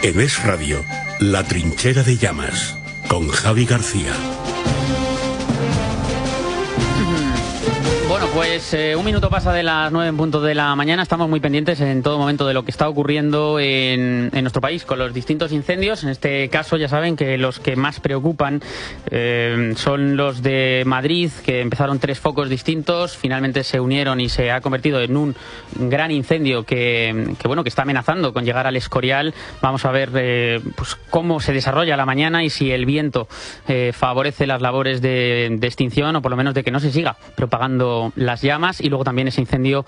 En Es Radio, La Trinchera de Llamas, con Javi García. Bueno, pues un minuto pasa de las 9 en punto de la mañana. Estamos muy pendientes en todo momento de lo que está ocurriendo en nuestro país con los distintos incendios. En este caso ya saben que los que más preocupan son los de Madrid, que empezaron 3 focos distintos, finalmente se unieron y se ha convertido en un gran incendio que está amenazando con llegar al Escorial. Vamos a ver pues cómo se desarrolla la mañana y si el viento favorece las labores de extinción, o por lo menos de que no se siga propagando las llamas. Y luego también ese incendio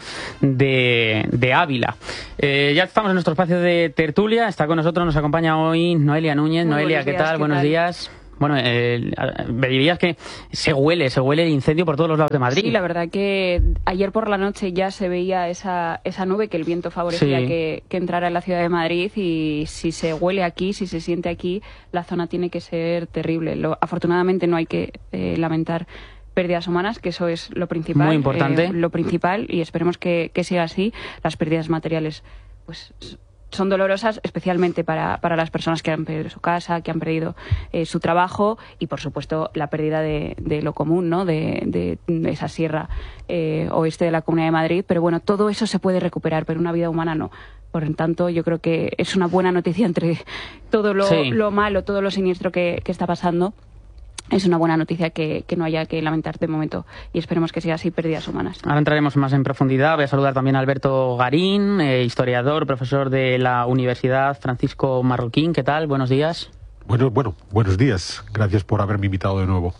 de Ávila. Ya estamos en nuestro espacio de tertulia. Está con nosotros, nos acompaña hoy Noelia Núñez. Muy Noelia, ¿qué tal? Buenos días. Bueno, me dirías que se huele el incendio por todos los lados de Madrid. Sí, la verdad que ayer por la noche ya se veía esa nube que el viento favorecía que entrara en la ciudad de Madrid, y si se huele aquí, si se siente aquí, la zona tiene que ser terrible. Afortunadamente no hay que lamentar pérdidas humanas, que eso es lo principal. Muy importante. Lo principal, y esperemos que siga así. Las pérdidas materiales pues son dolorosas, especialmente para las personas que han perdido su casa, que han perdido su trabajo, y por supuesto la pérdida de lo común, ¿no? de esa sierra oeste de la Comunidad de Madrid. Pero bueno, todo eso se puede recuperar, pero una vida humana no. Por lo tanto, yo creo que es una buena noticia entre todo lo malo, todo lo siniestro que está pasando. Es una buena noticia que no haya que lamentar de momento, y esperemos que sea así, pérdidas humanas. Ahora entraremos más en profundidad. Voy a saludar también a Alberto Garín, historiador, profesor de la Universidad Francisco Marroquín. ¿Qué tal? Buenos días. Buenos días. Gracias por haberme invitado de nuevo.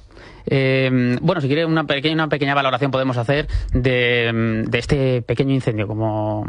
Si quiere una pequeña valoración podemos hacer de este pequeño incendio, como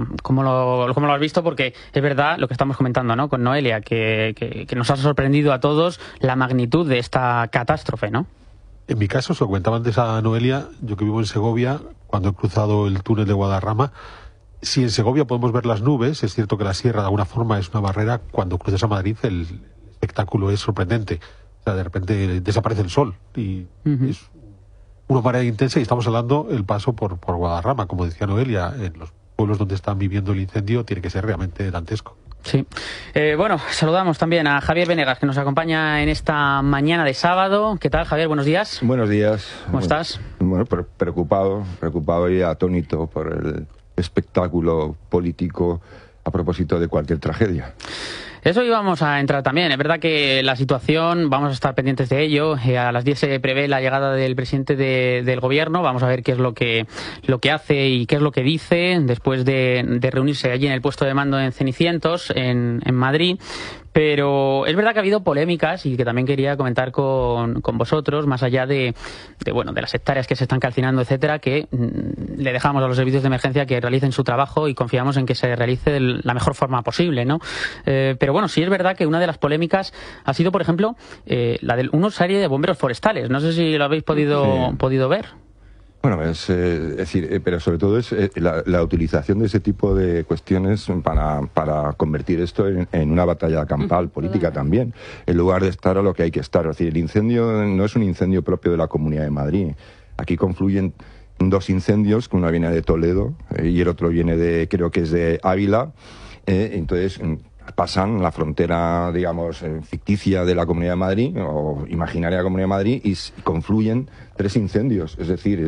lo has visto, porque es verdad lo que estamos comentando, ¿no? Con Noelia, que nos ha sorprendido a todos la magnitud de esta catástrofe, ¿no? En mi caso, se lo comentaba antes a Noelia, yo que vivo en Segovia, cuando he cruzado el túnel de Guadarrama, si en Segovia podemos ver las nubes, es cierto que la sierra de alguna forma es una barrera. Cuando cruces a Madrid el espectáculo es sorprendente. O sea, de repente desaparece el sol y es una marea intensa, y estamos hablando el paso por Guadarrama, como decía Noelia, en los pueblos donde están viviendo el incendio tiene que ser realmente dantesco. Sí. Saludamos también a Javier Venegas, que nos acompaña en esta mañana de sábado. ¿Qué tal, Javier? Buenos días. Buenos días. ¿Cómo estás? Bueno, preocupado y atónito por el espectáculo político a propósito de cualquier tragedia. Eso íbamos a entrar también. Es verdad que la situación, vamos a estar pendientes de ello. A las 10 se prevé la llegada del presidente del gobierno. Vamos a ver qué es lo que hace y qué es lo que dice después de reunirse allí en el puesto de mando en Cenicientos, en Madrid. Pero es verdad que ha habido polémicas, y que también quería comentar con vosotros, más allá de las hectáreas que se están calcinando, etcétera, que le dejamos a los servicios de emergencia que realicen su trabajo y confiamos en que se realice de la mejor forma posible, ¿no? Pero bueno, sí es verdad que una de las polémicas ha sido, por ejemplo, la de una serie de bomberos forestales. No sé si lo habéis podido ver. Bueno, es decir, pero sobre todo es la utilización de ese tipo de cuestiones para convertir esto en una batalla campal política también, en lugar de estar a lo que hay que estar. Es decir, el incendio no es un incendio propio de la Comunidad de Madrid. Aquí confluyen 2 incendios, que uno viene de Toledo y el otro viene creo que es de Ávila. Entonces pasan la frontera, digamos, ficticia de la Comunidad de Madrid, o imaginaria de la Comunidad de Madrid, y confluyen 3 incendios. Es decir,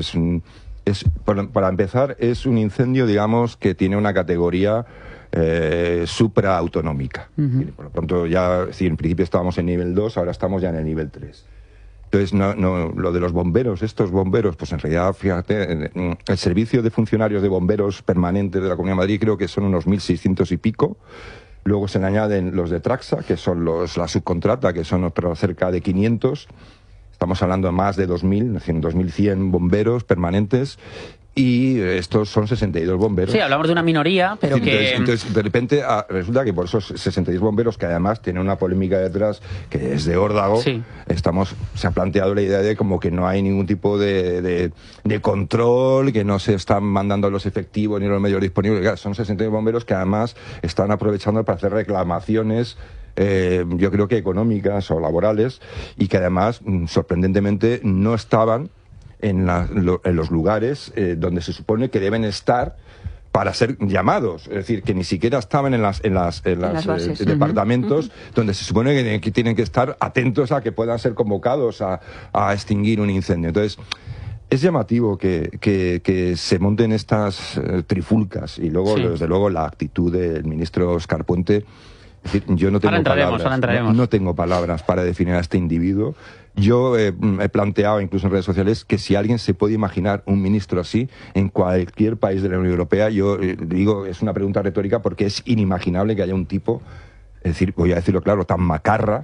para empezar, es un incendio, digamos, que tiene una categoría supraautonómica. Por lo pronto, ya, en principio estábamos en nivel 2, ahora estamos ya en el nivel 3. Entonces, lo de los bomberos, estos bomberos, pues en realidad, fíjate, el servicio de funcionarios de bomberos permanentes de la Comunidad de Madrid creo que son unos 1.600 y pico. Luego se le añaden los de Traxa, que son la subcontrata, que son cerca de 500. Estamos hablando de más de 2.000, 2.100 bomberos permanentes. Y estos son 62 bomberos. Sí, hablamos de una minoría, pero entonces, de repente, resulta que por esos 62 bomberos, que además tienen una polémica detrás, que es de órdago, se ha planteado la idea de como que no hay ningún tipo de control, que no se están mandando los efectivos ni los medios disponibles. Claro, son 62 bomberos que además están aprovechando para hacer reclamaciones, yo creo que económicas o laborales, y que además, sorprendentemente, no estaban en los lugares donde se supone que deben estar para ser llamados, es decir, que ni siquiera estaban en las bases. Departamentos donde se supone que tienen que estar atentos a que puedan ser convocados a extinguir un incendio. Entonces, es llamativo que se monten estas trifulcas y luego, desde luego, la actitud del ministro Óscar Puente. Es decir, yo no tengo palabras, no tengo palabras para definir a este individuo. Yo he planteado, incluso en redes sociales, que si alguien se puede imaginar un ministro así en cualquier país de la Unión Europea, yo digo, es una pregunta retórica porque es inimaginable que haya un tipo, es decir, voy a decirlo claro, tan macarra,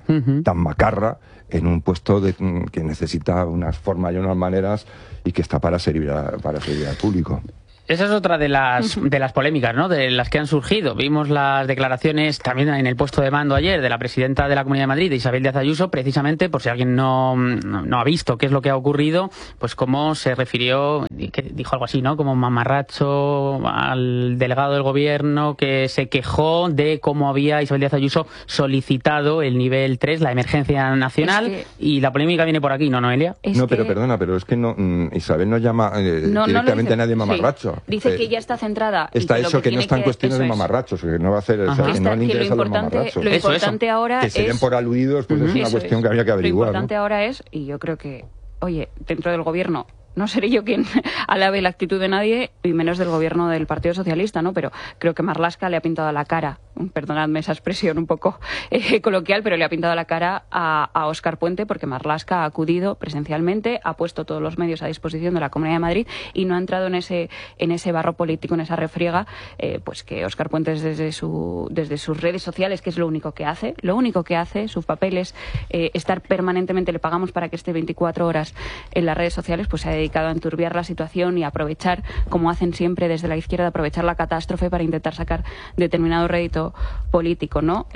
en un puesto que necesita unas formas y unas maneras y que está para servir al público. Esa es otra de las polémicas, ¿no?, de las que han surgido. Vimos las declaraciones también en el puesto de mando ayer de la presidenta de la Comunidad de Madrid, de Isabel Díaz Ayuso, precisamente, por si alguien no ha visto qué es lo que ha ocurrido, pues cómo se refirió, que dijo algo así, ¿no?, como mamarracho al delegado del gobierno que se quejó de cómo había Isabel Díaz Ayuso solicitado el nivel 3, la emergencia nacional, y la polémica viene por aquí, ¿no, Noelia? Pero perdona, pero es que Isabel no llama directamente a nadie mamarracho. Dice que ella está centrada. Está eso, que no está en cuestiones de mamarrachos, que no va a hacer, que no le interesa los mamarrachos. Lo importante ahora que se den por aludidos, pues es una cuestión que habría que averiguar. Lo importante ahora es, y yo creo que, oye, dentro del gobierno, no seré yo quien alabe la actitud de nadie, y menos del gobierno del Partido Socialista, ¿no? Pero creo que Marlaska le ha pintado la cara, perdonadme esa expresión un poco coloquial, pero le ha pintado la cara a Óscar Puente, porque Marlaska ha acudido presencialmente, ha puesto todos los medios a disposición de la Comunidad de Madrid y no ha entrado en ese barro político, en esa refriega, pues que Óscar Puente desde sus redes sociales, que es lo único que hace, su papel es estar permanentemente, le pagamos para que esté 24 horas en las redes sociales, pues se ha dedicado a enturbiar la situación y a aprovechar, como hacen siempre desde la izquierda, aprovechar la catástrofe para intentar sacar determinado rédito político, ¿no?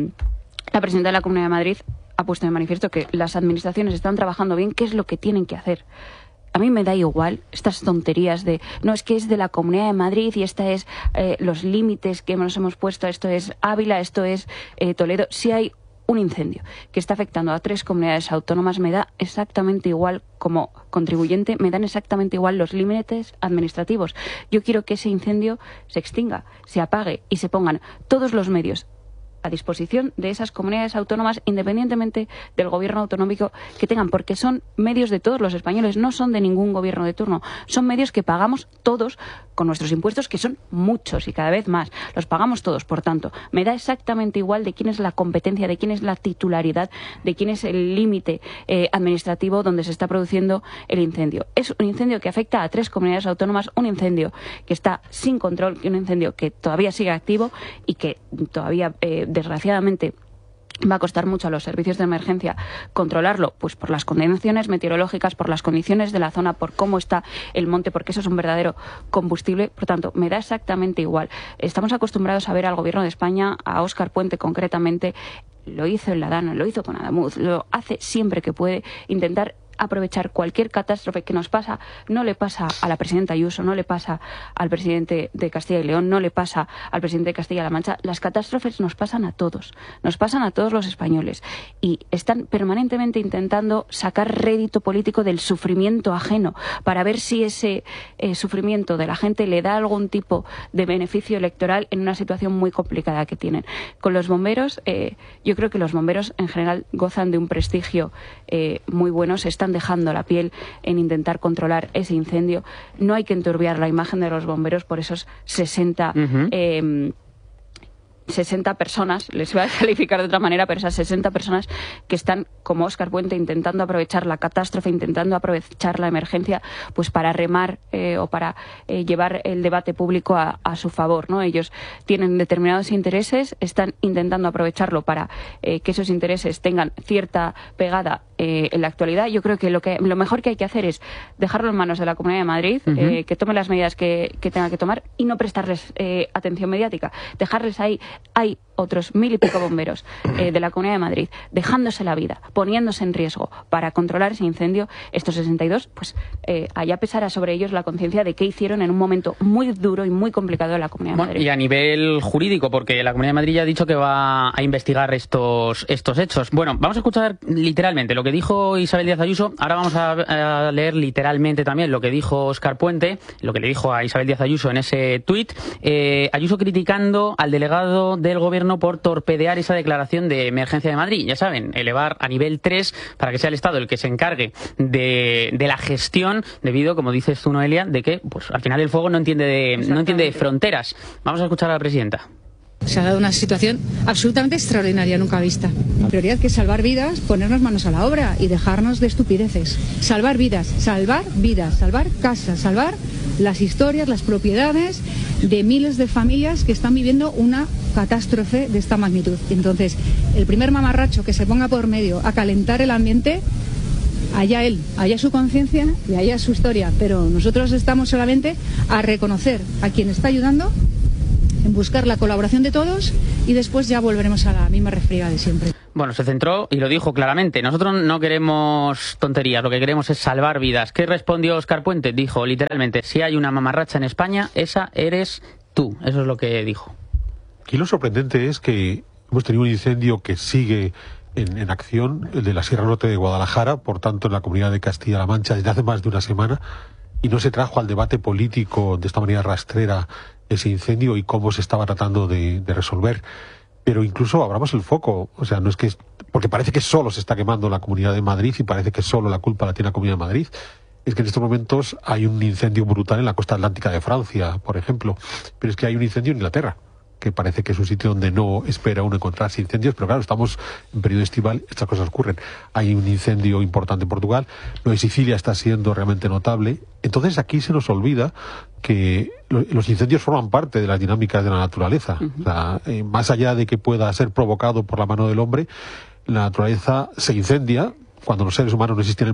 La presidenta de la Comunidad de Madrid ha puesto de manifiesto que las administraciones están trabajando bien, qué es lo que tienen que hacer. A mí me da igual estas tonterías de no, es que es de la Comunidad de Madrid y esta es los límites que nos hemos puesto, esto es Ávila, esto es Toledo. Si hay un incendio que está afectando a 3 comunidades autónomas, me da exactamente igual, como contribuyente, me dan exactamente igual los límites administrativos. Yo quiero que ese incendio se extinga, se apague y se pongan todos los medios a disposición de esas comunidades autónomas, independientemente del gobierno autonómico que tengan, porque son medios de todos los españoles, no son de ningún gobierno de turno, son medios que pagamos todos con nuestros impuestos, que son muchos y cada vez más, los pagamos todos. Por tanto, me da exactamente igual de quién es la competencia, de quién es la titularidad, de quién es el límite administrativo donde se está produciendo el incendio. Es un incendio que afecta a 3 comunidades autónomas, un incendio que está sin control, un incendio que todavía sigue activo y que todavía desgraciadamente va a costar mucho a los servicios de emergencia controlarlo, pues por las condiciones meteorológicas, por las condiciones de la zona, por cómo está el monte, porque eso es un verdadero combustible. Por tanto, me da exactamente igual. Estamos acostumbrados a ver al Gobierno de España, a Óscar Puente concretamente, lo hizo en la Dana, lo hizo con Adamuz, lo hace siempre que puede, intentar aprovechar cualquier catástrofe que nos pasa. No le pasa a la presidenta Ayuso, no le pasa al presidente de Castilla y León, no le pasa al presidente de Castilla-La Mancha. Las catástrofes nos pasan a todos los españoles, y están permanentemente intentando sacar rédito político del sufrimiento ajeno para ver si ese sufrimiento de la gente le da algún tipo de beneficio electoral en una situación muy complicada que tienen. Con los bomberos, yo creo que los bomberos en general gozan de un prestigio muy bueno, se están dejando la piel en intentar controlar ese incendio. No hay que enturbiar la imagen de los bomberos por esos 60 personas, les voy a calificar de otra manera, pero esas 60 personas que están, como Óscar Puente, intentando aprovechar la catástrofe, intentando aprovechar la emergencia, pues para remar o para llevar el debate público a su favor, ¿no? Ellos tienen determinados intereses, están intentando aprovecharlo para que esos intereses tengan cierta pegada en la actualidad. Yo creo que lo mejor que hay que hacer es dejarlo en manos de la Comunidad de Madrid, que tome las medidas que tenga que tomar y no prestarles atención mediática, dejarles ahí. Hay otros 1000 y pico bomberos de la Comunidad de Madrid dejándose la vida poniéndose en riesgo para controlar ese incendio, estos 62, pues allá pesará sobre ellos la conciencia de qué hicieron en un momento muy duro y muy complicado de la Comunidad de Madrid. Y a nivel jurídico, porque la Comunidad de Madrid ya ha dicho que va a investigar estos hechos. Bueno, vamos a escuchar literalmente lo que dijo Isabel Díaz Ayuso. Ahora vamos a leer literalmente también lo que dijo Óscar Puente, lo que le dijo a Isabel Díaz Ayuso en ese tuit. Ayuso criticando al delegado del Gobierno por torpedear esa declaración de emergencia de Madrid. Ya saben, elevar a nivel 3 para que sea el Estado el que se encargue de la gestión, debido, como dices tú, Noelia, de que pues al final el fuego no entiende de fronteras. Vamos a escuchar a la presidenta. Se ha dado una situación absolutamente extraordinaria, nunca vista. La prioridad que es salvar vidas, ponernos manos a la obra y dejarnos de estupideces. Salvar vidas, salvar casas, salvar las historias, las propiedades de miles de familias que están viviendo una catástrofe de esta magnitud. Entonces, el primer mamarracho que se ponga por medio a calentar el ambiente, allá él, allá su conciencia y allá su historia. Pero nosotros estamos solamente a reconocer a quien está ayudando, en buscar la colaboración de todos y después ya volveremos a la misma refriega de siempre. Bueno, se centró y lo dijo claramente. Nosotros no queremos tonterías, lo que queremos es salvar vidas. ¿Qué respondió Óscar Puente? Dijo literalmente, si hay una mamarracha en España, esa eres tú. Eso es lo que dijo. Aquí lo sorprendente es que hemos tenido un incendio que sigue en acción, el de la Sierra Norte de Guadalajara, por tanto en la Comunidad de Castilla-La Mancha, desde hace más de una semana, y no se trajo al debate político de esta manera rastrera ese incendio y cómo se estaba tratando de resolver. Pero incluso abramos el foco, o sea, no es que porque parece que solo se está quemando la Comunidad de Madrid y parece que solo la culpa la tiene la Comunidad de Madrid. Es que en estos momentos hay un incendio brutal en la costa atlántica de Francia, por ejemplo, pero es que hay un incendio en Inglaterra, que parece que es un sitio donde no espera uno encontrarse incendios, pero claro, estamos en periodo estival, estas cosas ocurren. Hay un incendio importante en Portugal, lo de Sicilia está siendo realmente notable. Entonces aquí se nos olvida que los incendios forman parte de las dinámicas de la naturaleza. O sea, más allá de que pueda ser provocado por la mano del hombre, la naturaleza se incendia. Cuando los seres humanos no existían en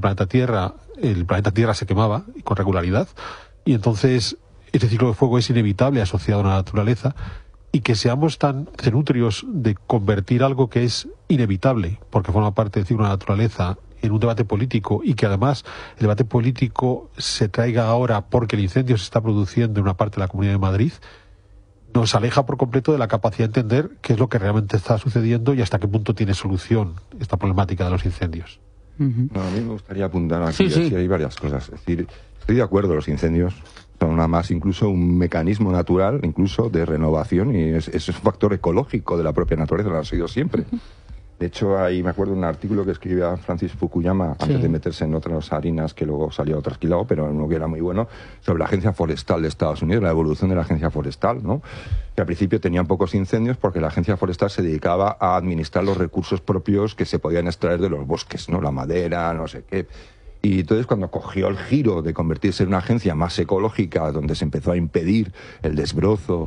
el planeta Tierra se quemaba con regularidad, y entonces este ciclo de fuego es inevitable asociado a la naturaleza. Y que seamos tan cenutrios de convertir algo que es inevitable, porque forma parte del ciclo de la naturaleza, en un debate político, y que además el debate político se traiga ahora porque el incendio se está produciendo en una parte de la Comunidad de Madrid, nos aleja por completo de la capacidad de entender qué es lo que realmente está sucediendo y hasta qué punto tiene solución esta problemática de los incendios. No, a mí me gustaría apuntar aquí, sí, hay varias cosas. Es decir, estoy de acuerdo, los incendios son nada más incluso un mecanismo natural, incluso de renovación, y es un factor ecológico de la propia naturaleza, lo ha sido siempre. De hecho, ahí me acuerdo de un artículo que escribía Francis Fukuyama antes de meterse en otras harinas que luego salió trasquilado, pero uno que era muy bueno, sobre la Agencia Forestal de Estados Unidos, la evolución de la Agencia Forestal, ¿no? Que al principio tenían pocos incendios porque la Agencia Forestal se dedicaba a administrar los recursos propios que se podían extraer de los bosques, ¿no? La madera, no sé qué. Y entonces cuando cogió el giro de convertirse en una agencia más ecológica, donde se empezó a impedir el desbrozo,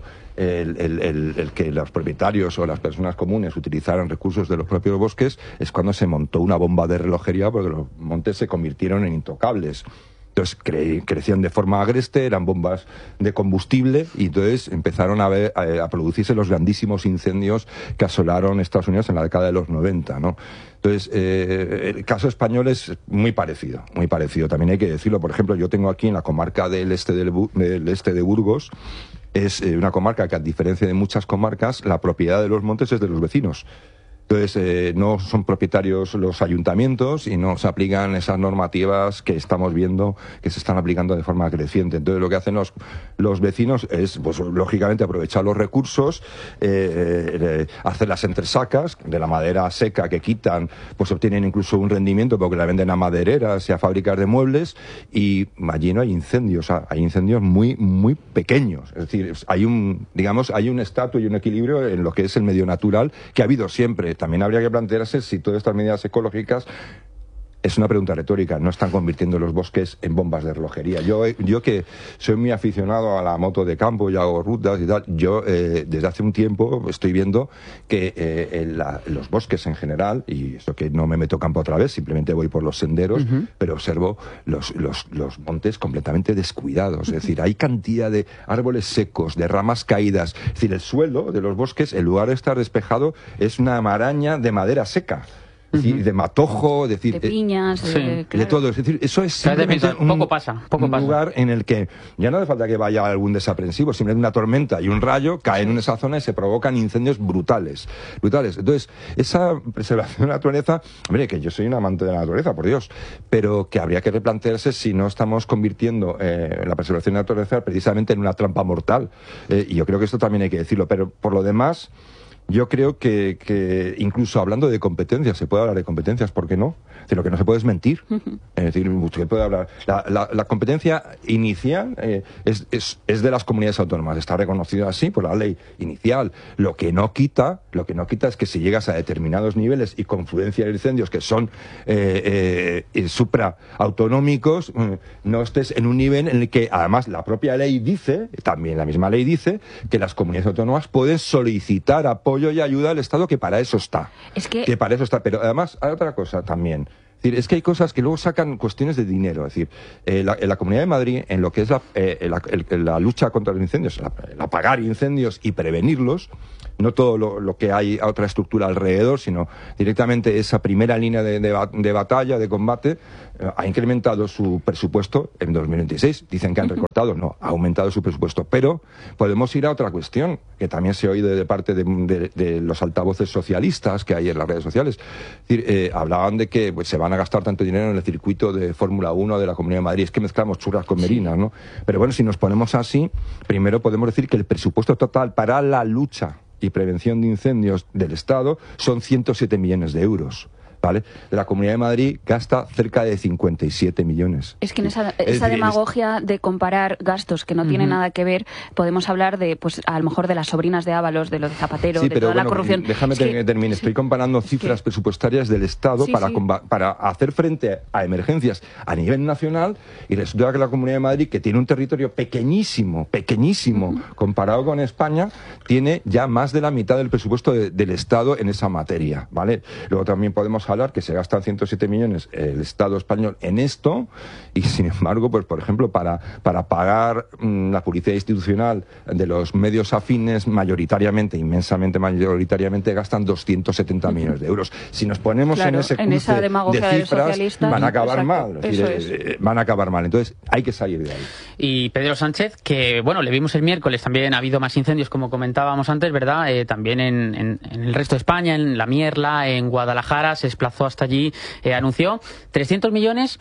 el que los propietarios o las personas comunes utilizaran recursos de los propios bosques, es cuando se montó una bomba de relojería porque los montes se convirtieron en intocables. Entonces crecían de forma agreste, eran bombas de combustible, y entonces empezaron a producirse los grandísimos incendios que asolaron Estados Unidos en la década de los 90, ¿no? Entonces, el caso español es muy parecido, muy parecido. También hay que decirlo, por ejemplo, yo tengo aquí en la comarca del este de Burgos, es una comarca que, a diferencia de muchas comarcas, la propiedad de los montes es de los vecinos. Entonces, no son propietarios los ayuntamientos y no se aplican esas normativas que estamos viendo que se están aplicando de forma creciente. Entonces, lo que hacen los vecinos es, pues, lógicamente, aprovechar los recursos, hacer las entresacas de la madera seca que quitan, pues obtienen incluso un rendimiento porque la venden a madereras y a fábricas de muebles, y allí no hay incendios, hay incendios muy, muy pequeños. Es decir, hay un estatus y un equilibrio en lo que es el medio natural que ha habido siempre. También habría que plantearse si todas estas medidas ecológicas, es una pregunta retórica, no están convirtiendo los bosques en bombas de relojería. Yo que soy muy aficionado a la moto de campo y hago rutas y tal, yo desde hace un tiempo estoy viendo que los bosques en general, y eso que no me meto campo otra vez, simplemente voy por los senderos, pero observo los montes completamente descuidados. Es decir, hay cantidad de árboles secos, de ramas caídas. Es decir, el suelo de los bosques, en lugar de estar despejado, es una maraña de madera seca. es decir, de matojo, de piñas, de todo. Es decir, eso es simplemente poco pasa. Lugar en el que ya no hace falta que vaya algún desaprensivo, simplemente una tormenta y un rayo caen en esa zona y se provocan incendios brutales. Entonces, esa preservación de la naturaleza, hombre, que yo soy un amante de la naturaleza, por Dios, pero que habría que replantearse si no estamos convirtiendo la preservación de la naturaleza precisamente en una trampa mortal. Y yo creo que esto también hay que decirlo, pero por lo demás, yo creo que incluso hablando de competencias, se puede hablar de competencias, ¿por qué no? Es decir, lo que no se puede es mentir. Es decir, usted puede hablar. La competencia inicial es de las comunidades autónomas, está reconocida así por la ley inicial. Lo que no quita es que si llegas a determinados niveles y confluencia de incendios que son supraautonómicos, no estés en un nivel en el que, además, la propia ley dice, también la misma ley dice, que las comunidades autónomas pueden solicitar apoyo y ayuda al Estado, que para eso está. Que para eso está. Pero además hay otra cosa también. Es decir, es que hay cosas que luego sacan cuestiones de dinero. Es decir, la Comunidad de Madrid, en lo que es la lucha contra los incendios, el apagar incendios y prevenirlos, no todo lo que hay a otra estructura alrededor, sino directamente esa primera línea de batalla, de combate, ha incrementado su presupuesto en 2026. Dicen que han recortado, no, ha aumentado su presupuesto. Pero podemos ir a otra cuestión, que también se oye de parte de los altavoces socialistas que hay en las redes sociales. Es decir, hablaban de que pues, se van a gastar tanto dinero en el circuito de Fórmula 1 de la Comunidad de Madrid. Es que mezclamos churras con merinas, ¿no? Pero bueno, si nos ponemos así, primero podemos decir que el presupuesto total para la lucha y prevención de incendios del Estado son 107 millones de euros. ¿Vale? La Comunidad de Madrid gasta cerca de 57 millones. Es que en esa demagogia de comparar gastos que no tienen nada que ver, podemos hablar de, pues a lo mejor de las sobrinas de Ábalos, de lo de Zapatero, de toda la corrupción. Déjame que termine. Estoy comparando cifras presupuestarias del Estado para hacer frente a emergencias a nivel nacional, y resulta que la Comunidad de Madrid, que tiene un territorio pequeñísimo, comparado con España, tiene ya más de la mitad del presupuesto del Estado en esa materia, ¿vale? Luego también podemos hablar que se gastan 107 millones el Estado español en esto, y sin embargo, pues por ejemplo, para pagar la publicidad institucional de los medios afines, inmensamente mayoritariamente, gastan 270 millones de euros. Si nos ponemos en ese cruce de cifras, van a acabar mal. Van a acabar mal. Entonces, hay que salir de ahí. Y Pedro Sánchez, que bueno, le vimos el miércoles, también ha habido más incendios, como comentábamos antes, ¿verdad? También en el resto de España, en La Mierla, en Guadalajara, se desplazó hasta allí, anunció 300 millones,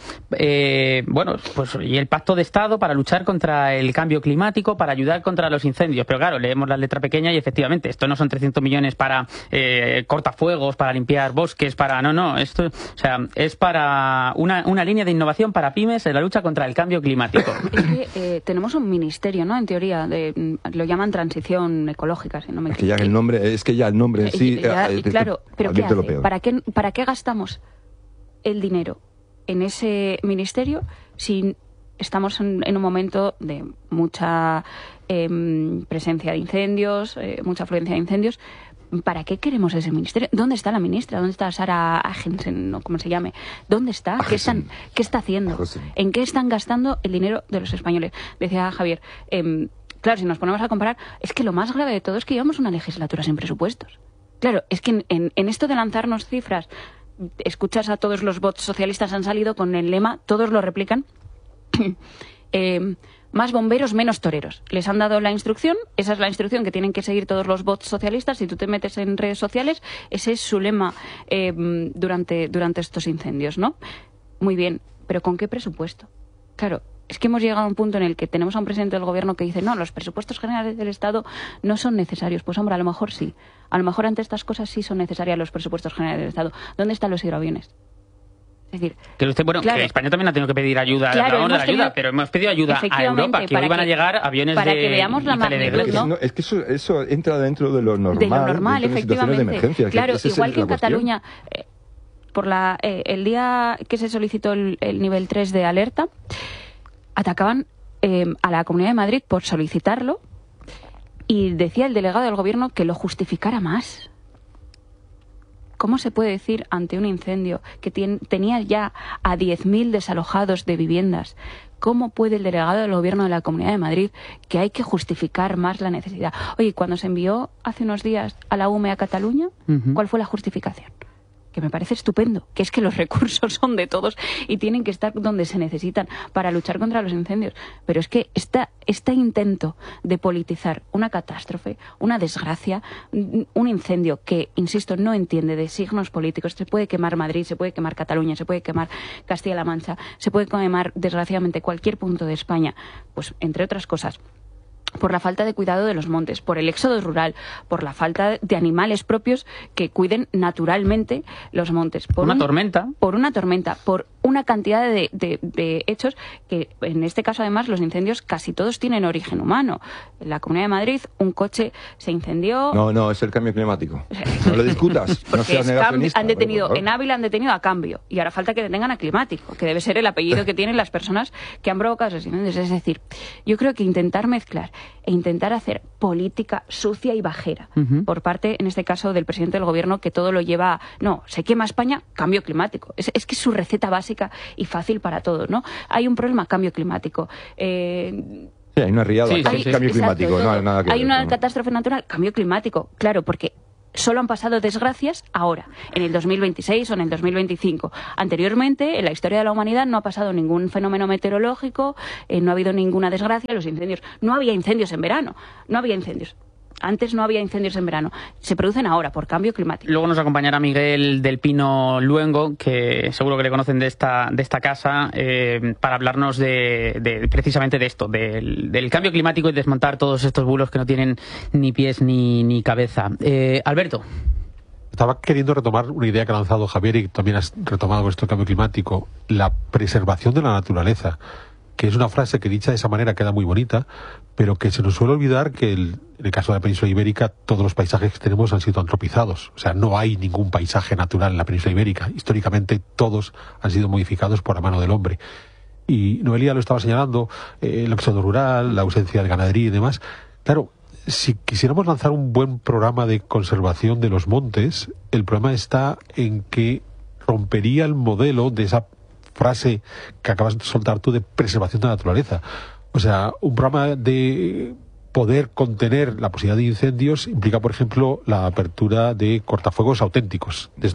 bueno, pues y el pacto de Estado para luchar contra el cambio climático, para ayudar contra los incendios. Pero claro, leemos la letra pequeña y efectivamente, esto no son 300 millones para cortafuegos, para limpiar bosques, esto, o sea, es para una línea de innovación para pymes en la lucha contra el cambio climático. Es que tenemos un ministerio, ¿no? En teoría, lo llaman transición ecológica, si no me equivoco. Es que ya el nombre en sí... claro, pero ¿qué hace? ¿Para qué gastamos el dinero en ese ministerio si estamos en un momento de mucha presencia de incendios, mucha afluencia de incendios? ¿Para qué queremos ese ministerio? ¿Dónde está la ministra? ¿Dónde está Sara Agensen, o como se llame? ¿Dónde está? ¿Qué está haciendo? ¿En qué están gastando el dinero de los españoles? Decía Javier, claro, si nos ponemos a comparar, es que lo más grave de todo es que llevamos una legislatura sin presupuestos. Claro, es que en esto de lanzarnos cifras, escuchas a todos los bots socialistas, han salido con el lema, todos lo replican, más bomberos, menos toreros. Les han dado la instrucción, esa es la instrucción que tienen que seguir todos los bots socialistas. Si tú te metes en redes sociales, ese es su lema durante estos incendios, ¿no? Muy bien, pero ¿con qué presupuesto? Claro, es que hemos llegado a un punto en el que tenemos a un presidente del gobierno que dice, no, los presupuestos generales del Estado no son necesarios. Pues hombre, a lo mejor sí. A lo mejor ante estas cosas sí son necesarios los presupuestos generales del Estado. ¿Dónde están los hidroaviones? Es decir, que usted, bueno, claro, que España también ha tenido que pedir ayuda, pero hemos pedido ayuda a Europa, que iban a llegar aviones para que veamos la magnitud, ¿no? Es que eso entra dentro de lo normal. De lo normal, efectivamente. De emergencia, claro, igual que en Cataluña, por el día que se solicitó el nivel 3 de alerta, atacaban a la Comunidad de Madrid por solicitarlo, y decía el delegado del gobierno que lo justificara más. ¿Cómo se puede decir ante un incendio que tenía ya a 10.000 desalojados de viviendas? ¿Cómo puede el delegado del gobierno de la Comunidad de Madrid que hay que justificar más la necesidad? Oye, cuando se envió hace unos días a la UME a Cataluña, ¿cuál fue la justificación? que me parece estupendo, que es que los recursos son de todos y tienen que estar donde se necesitan para luchar contra los incendios. Pero es que este intento de politizar una catástrofe, una desgracia, un incendio que, insisto, no entiende de signos políticos, se puede quemar Madrid, se puede quemar Cataluña, se puede quemar Castilla-La Mancha, se puede quemar, desgraciadamente, cualquier punto de España, pues entre otras cosas, por la falta de cuidado de los montes, por el éxodo rural, por la falta de animales propios que cuiden naturalmente los montes. Por una tormenta, por una cantidad de hechos que, en este caso, además, los incendios casi todos tienen origen humano. En la Comunidad de Madrid, un coche se incendió... No, es el cambio climático. No lo discutas, no seas negacionista. En Ávila han detenido a Cambio, y ahora falta que detengan a Climático, que debe ser el apellido que tienen las personas que han provocado esos incendios. Es decir, yo creo que intentar mezclar e intentar hacer política sucia y bajera por parte, en este caso, del presidente del gobierno, que todo lo lleva a, no, se quema España, cambio climático. Es que es su receta básica y fácil para todo, ¿no? Hay un problema, cambio climático. Sí, hay una riada, cambio climático, no hay nada que ver. Hay una catástrofe natural, cambio climático, claro, porque solo han pasado desgracias ahora, en el 2026 o en el 2025. Anteriormente, en la historia de la humanidad, no ha pasado ningún fenómeno meteorológico, no ha habido ninguna desgracia, los incendios. No había incendios en verano, no había incendios. Antes no había incendios en verano. Se producen ahora por cambio climático. Luego nos acompañará Miguel del Pino Luengo, que seguro que le conocen de esta casa, para hablarnos precisamente de esto, del cambio climático y desmontar todos estos bulos que no tienen ni pies ni cabeza. Alberto. Estaba queriendo retomar una idea que ha lanzado Javier y que también has retomado con esto del cambio climático, la preservación de la naturaleza, que es una frase que dicha de esa manera queda muy bonita, pero que se nos suele olvidar que en el caso de la península ibérica todos los paisajes que tenemos han sido antropizados. O sea, no hay ningún paisaje natural en la península ibérica. Históricamente todos han sido modificados por la mano del hombre. Y Noelia lo estaba señalando, el éxodo rural, la ausencia de ganadería y demás. Claro, si quisiéramos lanzar un buen programa de conservación de los montes, el problema está en que rompería el modelo de esa frase que acabas de soltar tú de preservación de la naturaleza. O sea, un programa de poder contener la posibilidad de incendios implica, por ejemplo, la apertura de cortafuegos auténticos, de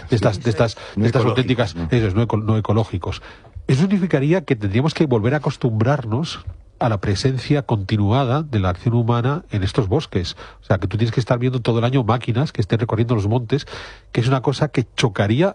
estas auténticas, esos no ecológicos. Eso significaría que tendríamos que volver a acostumbrarnos a la presencia continuada de la acción humana en estos bosques. O sea, que tú tienes que estar viendo todo el año máquinas que estén recorriendo los montes, que es una cosa que chocaría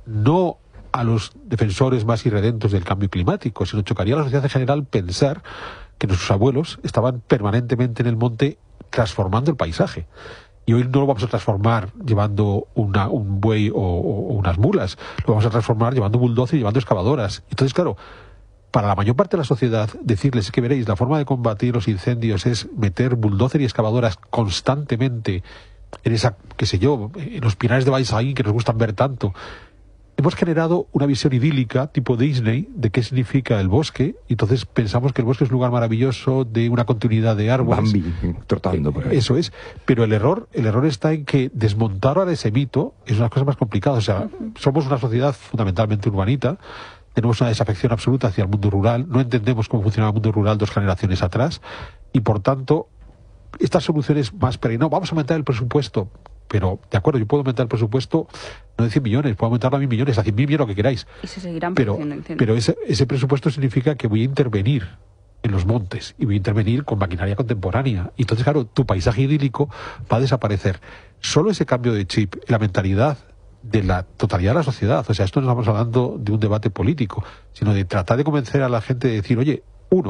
no a los defensores más irredentos del cambio climático, sino chocaría a la sociedad en general pensar que nuestros abuelos estaban permanentemente en el monte transformando el paisaje. Y hoy no lo vamos a transformar llevando un buey o unas mulas, lo vamos a transformar llevando un bulldozer y llevando excavadoras. Entonces, claro, para la mayor parte de la sociedad, decirles que veréis, la forma de combatir los incendios es meter bulldozer y excavadoras constantemente en esa, qué sé yo, en los pinares de Valsaín que nos gustan ver tanto. Hemos generado una visión idílica, tipo Disney, de qué significa el bosque, y entonces pensamos que el bosque es un lugar maravilloso, de una continuidad de árboles. Bambi, trotando por ahí. Eso es. Pero el error está en que desmontar ahora ese mito es una cosa más complicada. O sea, somos una sociedad fundamentalmente urbanita, tenemos una desafección absoluta hacia el mundo rural, no entendemos cómo funciona el mundo rural 2 generaciones atrás, y por tanto, estas soluciones más perennes, no, vamos a aumentar el presupuesto. Pero, de acuerdo, yo puedo aumentar el presupuesto no de 100 millones, puedo aumentarlo a 1.000 millones, a 100.000 millones, lo que queráis. Y se seguirán pero ese presupuesto significa que voy a intervenir en los montes y voy a intervenir con maquinaria contemporánea. Y entonces, claro, tu paisaje idílico va a desaparecer. Solo ese cambio de chip, la mentalidad de la totalidad de la sociedad, o sea, esto no estamos hablando de un debate político, sino de tratar de convencer a la gente de decir, oye,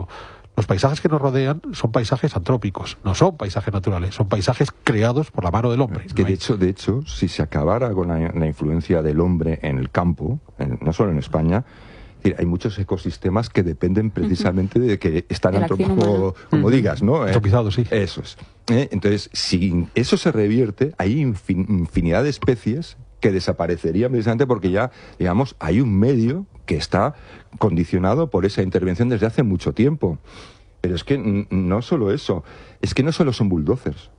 los paisajes que nos rodean son paisajes antrópicos, no son paisajes naturales, son paisajes creados por la mano del hombre. Es que de hecho, si se acabara con la influencia del hombre en el campo, no solo en España, hay muchos ecosistemas que dependen precisamente de que están como digas, ¿no? Antropizados, sí. Eso es. Entonces, si eso se revierte, hay infinidad de especies que desaparecerían precisamente porque ya, digamos, hay un medio que está condicionado por esa intervención desde hace mucho tiempo. Pero es que no solo eso, es que no solo son bulldozers,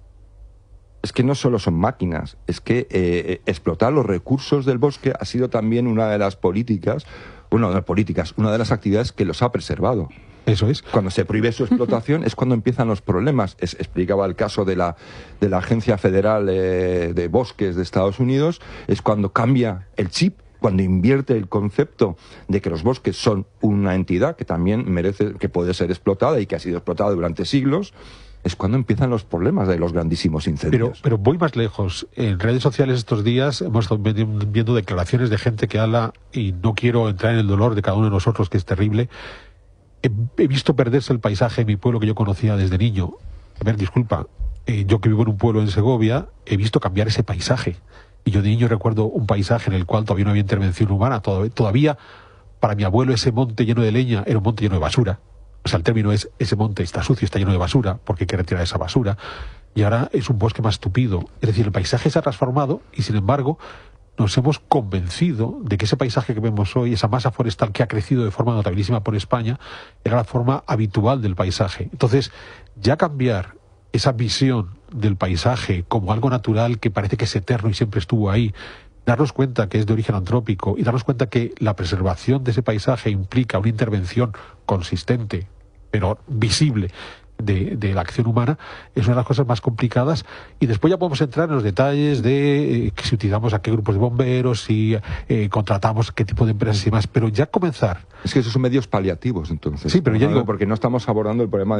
es que no solo son máquinas, es que explotar los recursos del bosque ha sido también una de las políticas, una de las actividades que los ha preservado. Eso es. Cuando se prohíbe su explotación es cuando empiezan los problemas. Explicaba el caso de la Agencia Federal de Bosques de Estados Unidos, es cuando cambia el chip, cuando invierte el concepto de que los bosques son una entidad que también merece, que puede ser explotada y que ha sido explotada durante siglos, es cuando empiezan los problemas de los grandísimos incendios. Pero voy más lejos. En redes sociales estos días hemos estado viendo declaraciones de gente que habla, y no quiero entrar en el dolor de cada uno de nosotros, que es terrible. He visto perderse el paisaje en mi pueblo que yo conocía desde niño. A ver, disculpa, yo que vivo en un pueblo en Segovia, he visto cambiar ese paisaje. Y yo de niño recuerdo un paisaje en el cual todavía no había intervención humana. Todavía, para mi abuelo, ese monte lleno de leña era un monte lleno de basura. O sea, el término es, ese monte está sucio, está lleno de basura, porque hay que retirar esa basura. Y ahora es un bosque más tupido. Es decir, el paisaje se ha transformado y, sin embargo, nos hemos convencido de que ese paisaje que vemos hoy, esa masa forestal que ha crecido de forma notabilísima por España, era la forma habitual del paisaje. Entonces, ya cambiar esa visión del paisaje como algo natural que parece que es eterno y siempre estuvo ahí, darnos cuenta que es de origen antrópico y darnos cuenta que la preservación de ese paisaje implica una intervención consistente, pero visible, de la acción humana, es una de las cosas más complicadas. Y después ya podemos entrar en los detalles de si utilizamos a qué grupos de bomberos, si contratamos qué tipo de empresas y más, pero ya comenzar. Es que esos son medios paliativos, entonces. Sí, pero ya digo, porque no estamos abordando el problema